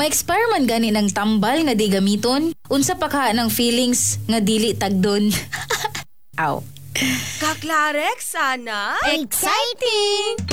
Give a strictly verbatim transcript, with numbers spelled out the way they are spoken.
Ma-expire man gani ng tambal nga di gamiton, unsa pa ka ng feelings nga dili tagdon. Aw. Kaklarek, sana? Exciting!